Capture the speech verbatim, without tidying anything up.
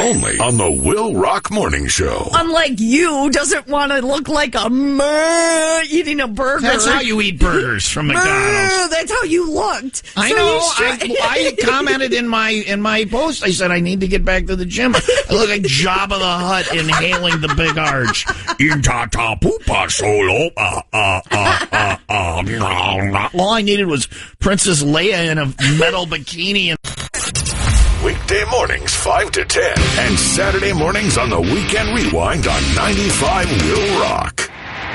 Only on the Will Rock Morning Show. Unlike you, doesn't want to look like a mer eating a burger. That's how you eat burgers from McDonald's. That's how you looked. I So know. you should- I, I commented in my in my post. I said I need to get back to the gym. I look like Jabba the Hutt inhaling the big arch. Intata poopa solo. Uh, uh, uh, uh, uh. All I needed was Princess Leia in a metal bikini. And Weekday mornings five to ten, and Saturday mornings on the Weekend Rewind on ninety-five Will Rock.